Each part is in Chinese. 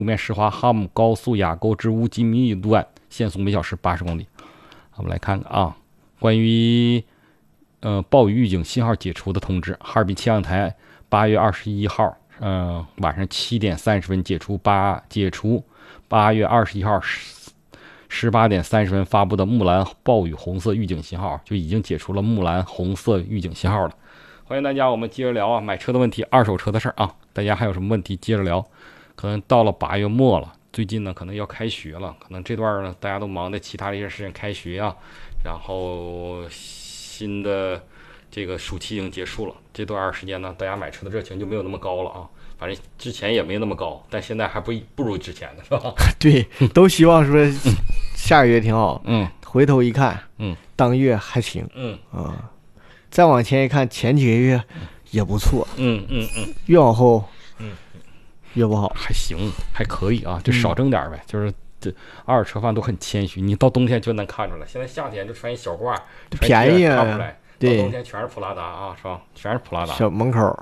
路面湿滑哈姆高速垭沟至乌吉密段限速每小时80公里。我们来看看啊，关于暴雨预警信号解除的通知，哈尔滨气象台8月21号晚上7点30分解除8月21号18点30分发布的木兰暴雨红色预警信号，就已经解除了木兰红色预警信号了。欢迎大家，我们接着聊啊，买车的问题，二手车的事儿啊，大家还有什么问题接着聊。可能到了8月末了，最近呢可能要开学了，可能这段呢大家都忙的其他的一些事情，开学啊，然后新的这个暑期已经结束了，这段时间呢大家买车的热情就没有那么高了啊。反正之前也没那么高，但现在还不如之前的是吧？ 对，都希望说下个月挺好，回头一看，当月还行，再往前一看，前几个月也不错，越往后，越不好， 还行，还可以啊，就少挣点呗。就是这二手车贩都很谦虚，你到冬天就能看出来。现在夏天就穿一小褂， 便宜啊， 看不出来。 对， 到冬天全是普拉达啊，是吧？全是普拉达。 小门口，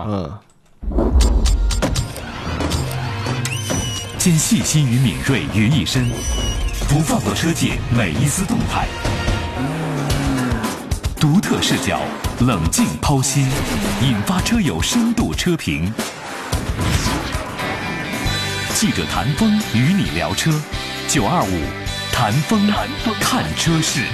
将细心与敏锐于一身，不放过车界每一丝动态。独特视角，冷静剖析，引发车友深度车评。记者谭峰与你聊车，925谭峰看车事。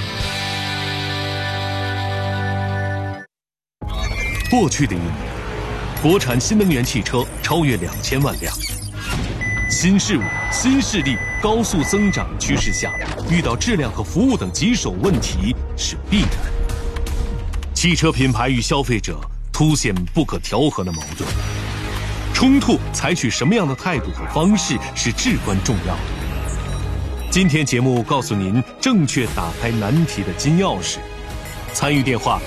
过去的一年，国产新能源汽车超越2000万辆。新事物、新势力高速增长趋势下，遇到质量和服务等棘手问题是必然。汽车品牌与消费者凸显不可调和的矛盾，冲突采取什么样的态度和方式是至关重要的。今天节目告诉您正确打开难题的金钥匙。参与电话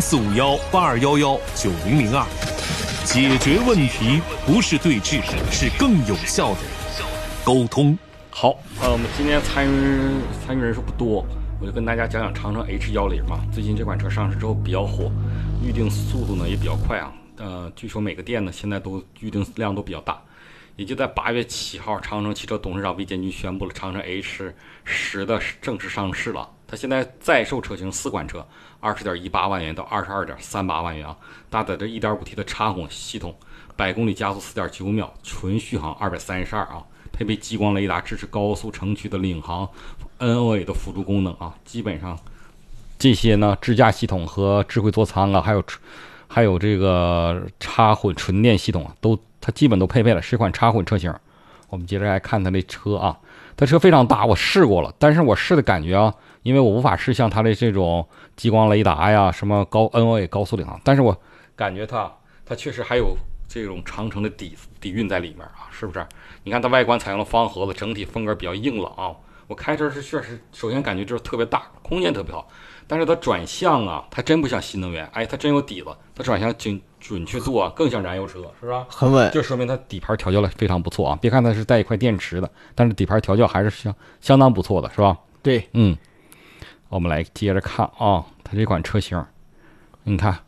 045182119002，解决问题不是对峙，是更有效的沟通。 好，我们今天参与人数不多，我就跟大家讲讲长城 H10嘛。最近这款车上市之后比较火，预定速度呢也比较快啊。据说每个店呢现在都预定量都比较大。也就在8月7号，长城汽车董事长魏建军宣布了长城 H10的正式上市了。它现在在售车型4款车，20.18万元到22.38万元啊，搭载着 1.5T 的插混系统，100公里加速4.9秒，纯续航232啊，配备激光雷达，支持高速城区的领航 NOA 的辅助功能啊。基本上这些呢，支架系统和智慧座舱啊，还有这个插混纯电系统啊，它基本都配备了，是一款插混车型。我们接着来看它的车啊，它车非常大，我试过了，但是我试的感觉啊，因为我无法试像它的这种激光雷达呀，什么NOA 高速领航，但是我感觉它确实还有这种长城的底蕴在里面啊，是不是？你看它外观采用了方盒子，整体风格比较硬朗啊。我开车是确实，首先感觉就是特别大，空间特别好，但是它转向啊，它真不像新能源，它真有底子，它转向准确度啊，更像燃油车，是吧？ 很稳， 就说明它底盘调教的非常不错啊。别看它是带一块电池的，但是底盘调教还是相当不错的，是吧？ 对， 我们来接着看啊，它这款车型，你看，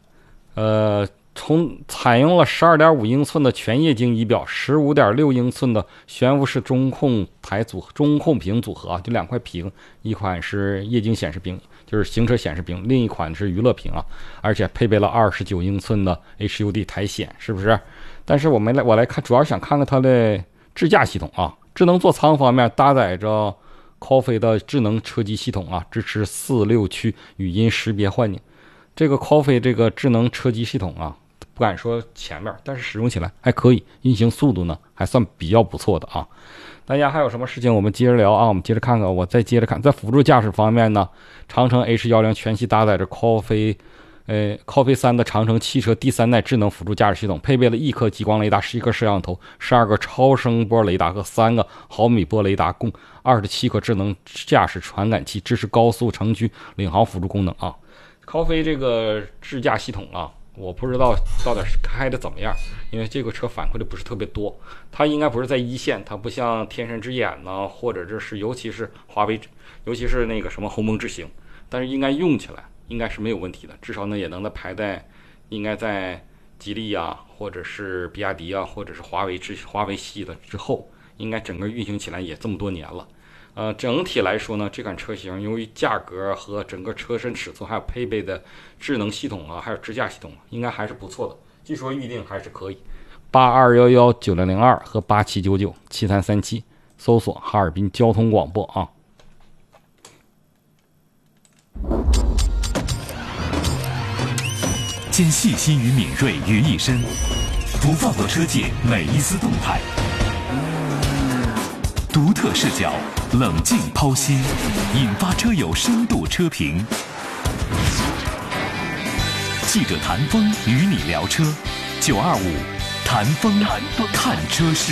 采用了12.5英寸的全液晶仪表，15.6英寸的悬浮式中控屏组合啊，就2块屏，一款是液晶显示屏，就是行车显示屏，另一款是娱乐屏啊，而且配备了29英寸的 HUD 苔显，是不是？但是我来看，主要想看看它的智驾系统啊。智能座舱方面搭载着 Coffee 的智能车机系统啊，支持4/6区语音识别换景。这个 Coffee 这个智能车机系统啊，不敢说前面，但是使用起来还可以，运行速度呢还算比较不错的啊。大家还有什么事情我们接着聊啊？我们接着看看，我再接着看，在辅助驾驶方面呢，长城 H10全系搭载着 Coffee 3的长城汽车第3代智能辅助驾驶系统，配备了1颗激光雷达、11颗摄像头、12个超声波雷达和3个毫米波雷达，共27颗智能驾驶传感器，支持高速城区领航辅助功能啊。Coffee 这个智驾系统啊，我不知道到底是开的怎么样，因为这个车反馈的不是特别多，它应该不是在一线，它不像天神之眼呢，或者这是尤其是华为，尤其是那个什么鸿蒙智行，但是应该用起来应该是没有问题的，至少呢也能排在应该在吉利啊，或者是比亚迪啊，或者是华为系的之后， 应该整个运行起来也这么多年了。整体来说呢，这款车型由于价格和整个车身尺寸，还有配备的智能系统啊，还有支架系统，应该还是不错的。据说预定还是可以。82119002和87997337，搜索哈尔滨交通广播啊。 将细心与敏锐于一身，不放过车界每一丝动态。独特视角，冷静剖析，引发车友深度车评。记者谭峰与你聊车，925谭峰看车事。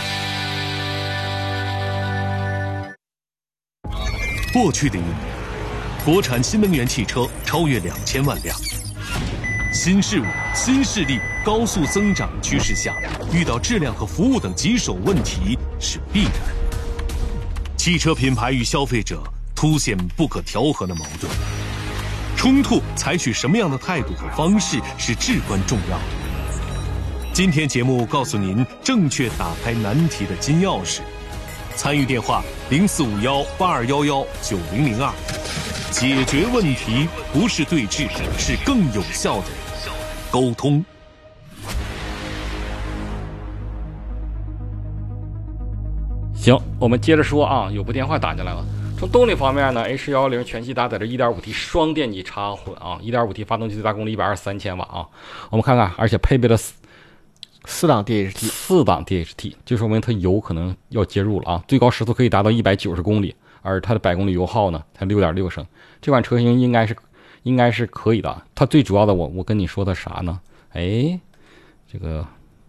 过去的1年，国产新能源汽车超越2000万辆。新事物、新势力高速增长趋势下，遇到质量和服务等棘手问题是必然。汽车品牌与消费者凸显不可调和的矛盾，冲突采取什么样的态度和方式是至关重要的。今天节目告诉您正确打开难题的金钥匙。参与电话045182119002，解决问题不是对峙，是更有效的沟通。 行，我们接着说啊，有部电话打进来了。从动力方面呢 ，H110全系搭载着 1.5T 双电机插混啊 ，1.5T 发动机最大功率123千瓦啊。我们看看，而且配备了四档 DHT，就说明它油可能要接入了啊。最高时速可以达到190公里，而它的百公里油耗呢才6.6升。这款车型应该是可以的。它最主要的，我跟你说的啥呢？哎，这个。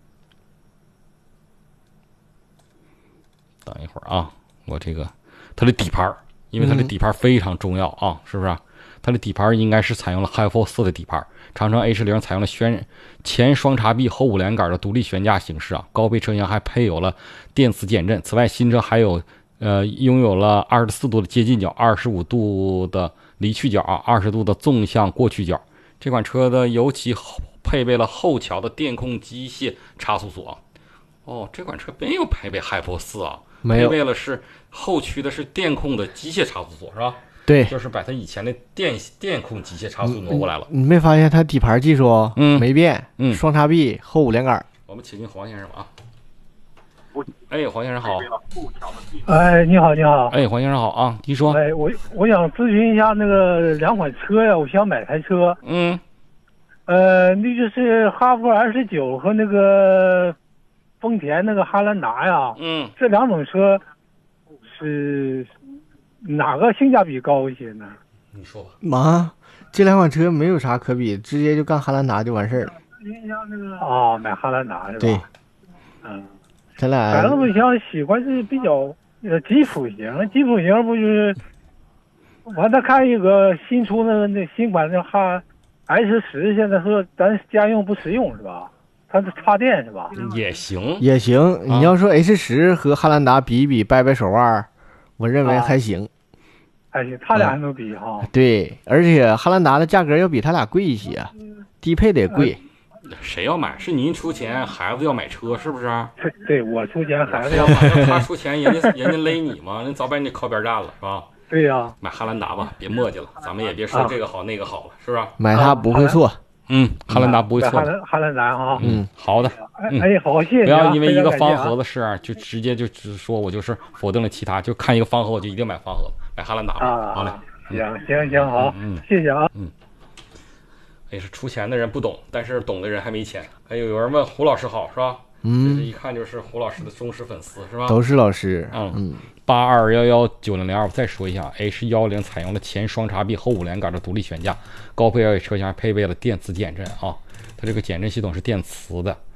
等一会儿啊，我这个它的底盘，因为它的底盘非常重要啊，是不是？它的底盘应该是采用了 HiFo 4的底盘，长城 H0 采用了前双叉臂后5连杆的独立悬架形式啊，高配车型还配有了电磁减震。此外，新车还有拥有了24度的接近角、25度的离去角啊、20度的纵向过去角。这款车的尤其配备了后桥的电控机械差速锁。哦，这款车没有配备 HiFo 4啊。配备了是后驱的是电控的机械差速锁是吧？ 对， 就是把它以前的电控机械差速挪过来了。 你没发现它底盘技术没变？双叉臂后5连杆。 我们请进黄先生啊。哎，黄先生好。 哎，你好，你好。 哎，黄先生好啊，你说。 哎，我想咨询一下那个2款车呀，我想买台车。那就是哈弗 H9 和那个丰田那个汉兰达呀，这2种车是哪个性价比高一些呢？ 你说吧。 妈，这2款车没有啥可比，直接就干汉兰达就完事儿了。 啊，买汉兰达是吧？ 对，咱俩。 反正我想喜欢是比较吉普型，吉普型不就是？完再看一个新出那新款的哈 H10，现在说咱家用不实用是吧？它是插电是吧？ 也行。 你要说 H10 和汉兰达比一比，掰掰手腕，我认为还行。 还行，他俩还能比哈？ 对，而且汉兰达的价格要比他俩贵一些，低配的也贵。 谁要买？是您出钱，孩子要买车，是不是？ 对，我出钱，孩子要买。 他出钱，人家勒你吗？人早把你靠边站了，是吧？ 对呀。 买汉兰达吧，别磨叽了，咱们也别说这个好那个好了，是吧？ 买它不会错。 汉兰达不会错。 汉兰达哈。 好的。 哎，好，谢谢。 不要因为一个方盒子事就直接就只说我就是否定了其他，就看一个方盒我就一定买方盒，买汉兰达吧。好嘞。 行，好，谢谢啊。 也是出钱的人不懂，但是懂的人还没钱。还有人问胡老师好是吧？这一看就是胡老师的忠实粉丝是吧？ 都是老师。 82119002，我再说一下 ，H10采用了前双叉臂后5连杆的独立悬架，高配车型还配备了电磁减震啊。它这个减震系统是电磁的，